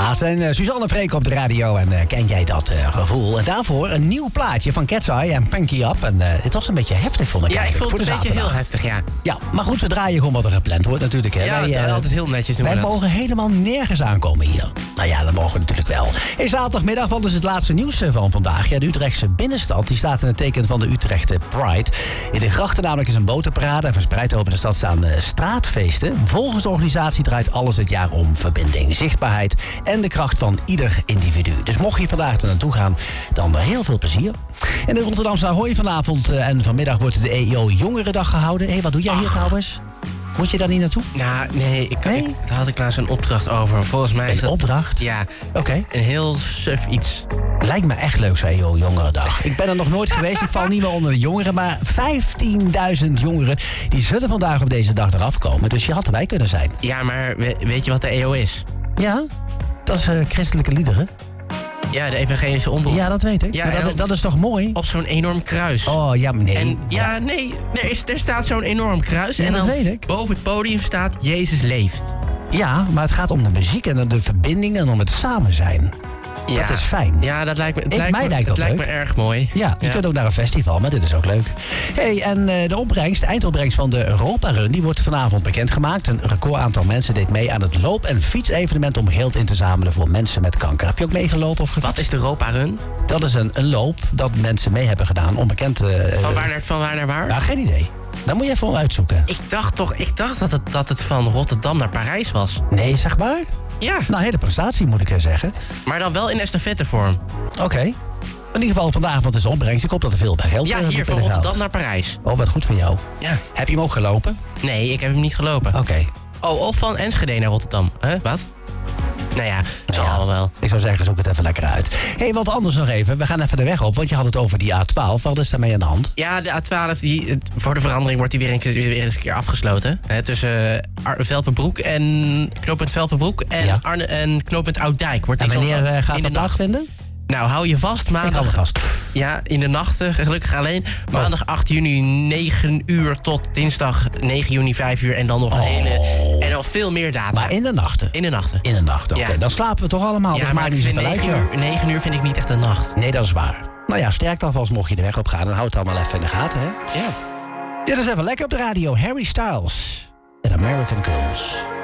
Ja, zijn Suzanne Freek op de radio en ken jij dat gevoel? En daarvoor een nieuw plaatje van Cat's Eye en Punky Up. En het was een beetje heftig, vond ik. Ja, ik vond het een beetje heel heftig, ja. Ja, maar goed, we draaien gewoon wat er gepland wordt natuurlijk. Hè. Ja, wij, altijd heel netjes doen wij we dat. mogen helemaal nergens aankomen hier. Nou ja, dat mogen we natuurlijk wel. Hey, zaterdagmiddag, wat is het laatste nieuws van vandaag? Ja, de Utrechtse binnenstad die staat in het teken van de Utrechtse Pride. In de grachten namelijk is een botenparade en verspreid over de stad staan straatfeesten. Volgens de organisatie draait alles dit jaar om verbinding, zichtbaarheid en de kracht van ieder individu. Dus mocht je vandaag er naartoe gaan, dan heel veel plezier. In de Rotterdamse Ahoy vanavond en vanmiddag wordt de EO Jongerendag gehouden. Hé, wat doe jij hier trouwens? Moet je daar niet naartoe? Nou, nee, daar had ik laatst een opdracht over. Volgens mij is Een opdracht? Ja, Oké. een heel suf iets. Lijkt me echt leuk, zei EO Jongerendag. Ik ben er nog nooit geweest, ik val niet meer onder de jongeren. Maar 15.000 jongeren die zullen vandaag op deze dag eraf komen. Dus je had erbij kunnen zijn. Ja, maar weet je wat de EO is? Ja, dat is christelijke liederen. Ja, de evangelische omroep. Ja, dat weet ik. Ja, Maar en dat is toch mooi? Op zo'n enorm kruis. Oh, ja, nee. En ja, nee, er staat zo'n enorm kruis. Ja, en dat dan weet ik. boven het podium staat Jezus leeft. Ja, maar het gaat om de muziek en de verbinding en om het samen zijn. Ja. Dat is fijn. Ja, dat lijkt me, Mij lijkt dat het lijkt me leuk. erg mooi. Ja, je kunt ook naar een festival, maar dit is ook leuk. Hey, en de eindopbrengst van de Europa Run, die wordt vanavond bekendgemaakt. Een record aantal mensen deed mee aan het loop- en fietsevenement om geld in te zamelen voor mensen met kanker. Heb je ook meegelopen of gefietst? Wat is de Europa Run? Dat is een loop dat mensen mee hebben gedaan om bekend te... Van waar naar waar? Nou, geen idee. Dat moet je even wel uitzoeken. Ik dacht dat het van Rotterdam naar Parijs was. Nee, zeg maar. Ja, Nou, hele prestatie moet ik zeggen. maar dan wel in estafettevorm. Oké. In ieder geval vanavond is de opbrengst. Ik hoop dat er veel bij geld Ja, wordt hier van binnengehaald. Rotterdam naar Parijs. Oh, wat goed van jou. Ja. Heb je hem ook gelopen? Nee, ik heb hem niet gelopen. Oké. Oh, of van Enschede naar Rotterdam. Wat? Nou ja, dat zal allemaal wel. Ik zou zeggen, zoek het even lekker uit. Hé, wat anders nog even. We gaan even de weg op, want je had het over die A12. Wat is daarmee aan de hand? Ja, de A12, voor de verandering wordt die weer eens een keer afgesloten. Tussen Velpenbroek en knooppunt Velpenbroek en, Ja. en knooppunt Ouddijk. Wordt En die wanneer soms gaat in dat de nacht. plaatsvinden? Nou, hou je vast, Ik hou maandag. me vast. Ja, in de nachten, gelukkig alleen. Maandag 8 juni 9 uur tot dinsdag 9 juni 5 uur. En dan nog een hele... En nog veel meer data. Maar in de nachten? In de nachten. In de nacht, oké. Ja. Dan slapen we toch allemaal. Ja, dat maar maakt ik niet vind zoveel uit, 9 joh. 9 uur vind ik niet echt een nacht. Nee, dat is waar. Nou ja, sterkte alvast mocht je de weg op gaan. Dan houd het allemaal even in de gaten, hè? Ja. Dit is even lekker op de radio. Harry Styles en American Girls.